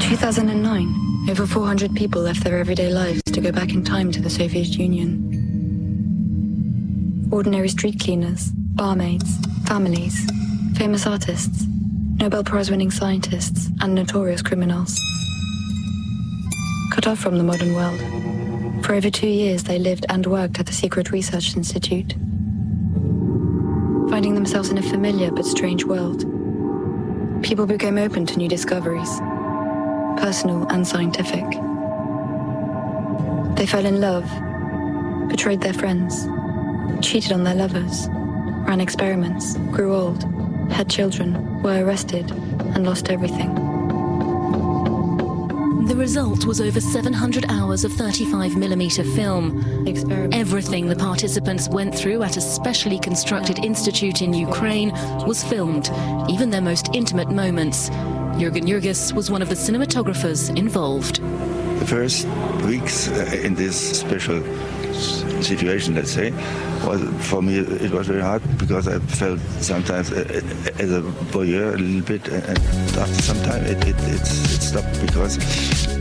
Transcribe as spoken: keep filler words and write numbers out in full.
two thousand nine, over four hundred people left their everyday lives to go back in time to the Soviet Union. Ordinary street cleaners, barmaids, families, famous artists, Nobel Prize-winning scientists, and notorious criminals. Cut off from the modern world, for over two years they lived and worked at the Secret Research Institute, finding themselves in a familiar but strange world. People became open to new discoveries, personal and scientific. They fell in love, betrayed their friends, cheated on their lovers, ran experiments, grew old, had children, were arrested, and lost everything. The result was over seven hundred hours of thirty-five millimeter film. Everything the participants went through at a specially constructed institute in Ukraine was filmed, even their most intimate moments. Jürgen Jürges was one of the cinematographers involved. The first weeks in this special situation, let's say, was, for me it was very hard because I felt sometimes as a voyeur a little bit, and after some time it, it, it, it stopped because